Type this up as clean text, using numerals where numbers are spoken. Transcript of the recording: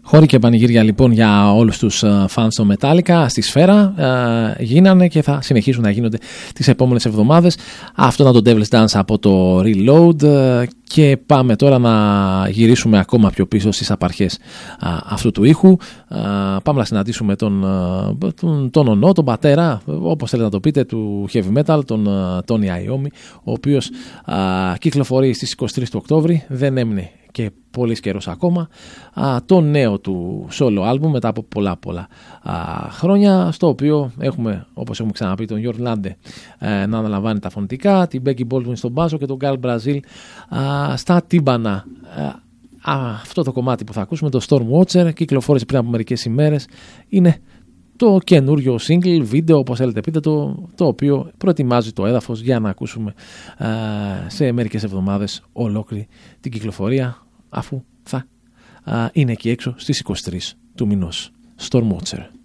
Χώροι και πανηγύρια λοιπόν για όλους τους fans των Metallica στη Σφαίρα γίνανε και θα συνεχίσουν να γίνονται τις επόμενες εβδομάδες. Αυτό ήταν το Devil's Dance από το Reload και πάμε τώρα να γυρίσουμε ακόμα πιο πίσω στις απαρχές αυτού του ήχου. Πάμε να συναντήσουμε τον ονό, τον πατέρα, όπως θέλετε να το πείτε, του heavy metal, τον Tony Iommi, ο οποίος κυκλοφορεί στις 23 του Οκτώβρη, δεν έμεινε και πολύς καιρός ακόμα, το νέο του solo album μετά από πολλά χρόνια, στο οποίο έχουμε, όπως έχουμε ξαναπεί, τον Jörn Lande να αναλαμβάνει τα φωνητικά, την Becky Baldwin στον μπάσο και τον Carl Brazil στα τύμπανα. Αυτό το κομμάτι που θα ακούσουμε, το Stormwatcher, κυκλοφόρησε πριν από μερικές ημέρες, είναι το καινούριο single, βίντεο, όπως θέλετε πείτε, το οποίο προετοιμάζει το έδαφος για να ακούσουμε σε μερικές εβδομάδες ολόκληρη την κυκλοφορία, αφού θα είναι εκεί έξω στις 23 του μηνός. Stormwatcher.